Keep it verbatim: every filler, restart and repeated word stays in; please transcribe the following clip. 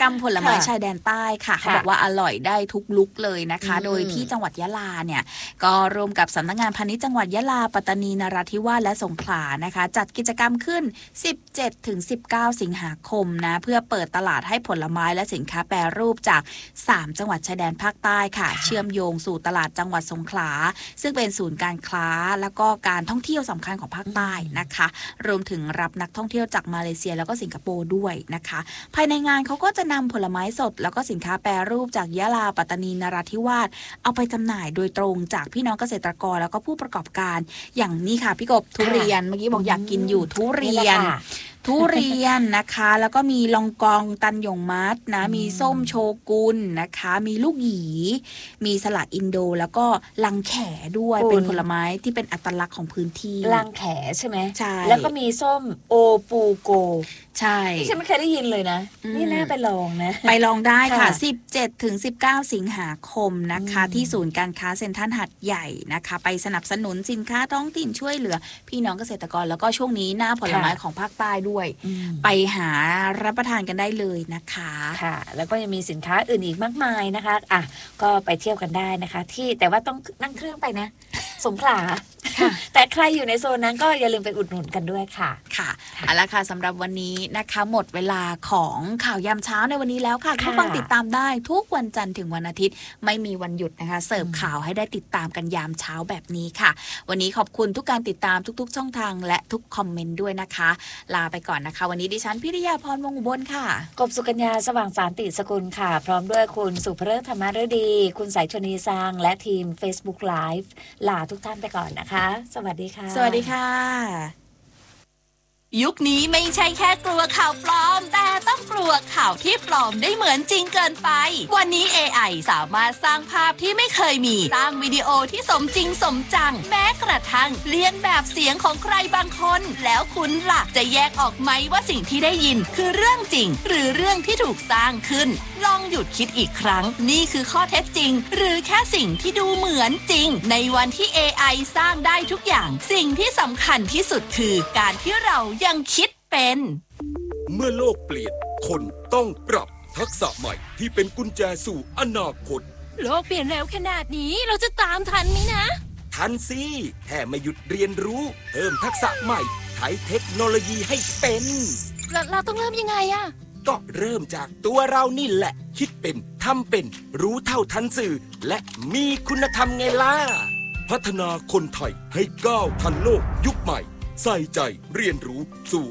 กรรมผลไม้ชายแดนใต้ค่ะเขาบอกว่าอร่อยได้ทุกลุกเลยนะคะโดยที่จังหวัดยะลาเนี่ยก็ร่วมกับสำนักงานพาณิชย์จังหวัดยะลาปัตตานีนราธิวาสและสงขลานะคะจัดกิจกรรมขึ้น สิบเจ็ดถึงสิบเก้า สิงหาคมนะเพื่อเปิดตลาดให้ผลไม้และสินค้าแปรรูปจากสามจังหวัดชายแดนภาคใต้ค่ะเชื่อมโยงสู่ตลาดจังหวัดสงขลาซึ่งเป็นศูนย์การค้าแล้วก็การท่องเที่ยวสำคัญของภาคใต้นะคะรวมถึงรับนักท่องเที่ยวจากมาเลเซียแล้วก็สิงคโปร์ด้วยนะคะภายในงานเขาก็จะนำผลไม้สดแล้วก็สินค้าแปรรูปจากยะลาปัตตานีนราธิวาสเอาไปจำหน่ายโดยตรงจากพี่น้องเกษตรกรแล้วก็ผู้ประกอบการอย่างนี้ค่ะพี่กบทุเรียนเมื่อกี้บอกอยากกินอยู่ทุเรียนทุเรียนนะคะแล้วก็มีลองกองตันหยงมัดนะมีส้มโชกุนนะคะมีลูกหยีมีสลัดอินโดแล้วก็ลังแขด้วยเป็นผลไม้ที่เป็นอัตลักษณ์ของพื้นที่ลังแขใช่ไหมใช่แล้วก็มีส้มโอปูโกใช่ฉันไม่เคยได้ยินเลยนะนี่น่าไปลองนะไปลองได้ค่ะ สิบเจ็ดถึงสิบเก้า สิงหาคมนะคะที่ศูนย์การค้าเซ็นทรัลหาดใหญ่นะคะไปสนับสนุนสินค้าท้องถิ่นช่วยเหลือพี่น้องเกษตรกรแล้วก็ช่วงนี้หน้าผลไม้ของภาคใต้ด้วยไปหารับประทานกันได้เลยนะคะค่ะแล้วก็ยังมีสินค้าอื่นอีกมากมายนะคะอ่ะก็ไปเที่ยวกันได้นะคะที่แต่ว่าต้องนั่งเครื่องไปนะสงขลาแต่ใครอยู่ในโซนนั้นก็อย่าลืมไปอุดหนุนกันด้วยค่ะค่ะเอาละค่ะสำหรับวันนี้นะคะหมดเวลาของข่าวยามเช้าในวันนี้แล้วค่ะคุณฟังติดตามได้ทุกวันจันทร์ถึงวันอาทิตย์ไม่มีวันหยุดนะคะเสิร์ฟข่าวให้ได้ติดตามกันยามเช้าแบบนี้ค่ะวันนี้ขอบคุณทุกการติดตามทุกๆช่องทางและทุกคอมเมนต์ด้วยนะคะลาไปก่อนนะคะวันนี้ดิฉันพิริยาพรวงศ์อุบลค่ะกบสุกัญญาสว่างสารติสกุลค่ะพร้อมด้วยคุณสุภเริศธรรมฤดีคุณสายชนีซางและทีม Facebook Live ลาทุกท่านไปก่อนนะคะสวัสดีค่ะสวัสดีค่ะยุคนี้ไม่ใช่แค่กลัวข่าวปลอมแต่ต้องกลัวข่าวที่ปลอมได้เหมือนจริงเกินไปวันนี้ เอ ไอ สามารถสร้างภาพที่ไม่เคยมีสร้างวิดีโอที่สมจริงสมจังแม้กระทั่งเลียนแบบเสียงของใครบางคนแล้วคุณล่ะจะแยกออกไหมว่าสิ่งที่ได้ยินคือเรื่องจริงหรือเรื่องที่ถูกสร้างขึ้นลองหยุดคิดอีกครั้งนี่คือข้อเท็จจริงหรือแค่สิ่งที่ดูเหมือนจริงในวันที่ เอ ไอ สร้างได้ทุกอย่างสิ่งที่สำคัญที่สุดคือการที่เรายังคิดเป็นเมื่อโลกเปลี่ยนคนต้องปรับทักษะใหม่ที่เป็นกุญแจสู่อนาคตโลกเปลี่ยนแล้วขนาดนี้เราจะตามทันไหมนะทันสิแค่ไม่หยุดเรียนรู้เพิ่มทักษะใหม่ใช้เทคโนโลยีให้เป็นเราเราต้องเริ่มยังไงอะก็เริ่มจากตัวเรานี่แหละคิดเป็นทำเป็นรู้เท่าทันสื่อและมีคุณธรรมไงล่ะพัฒนาคนไทยให้ก้าวทันโลกยุคใหม่ใส่ใจเรียนรู้สู่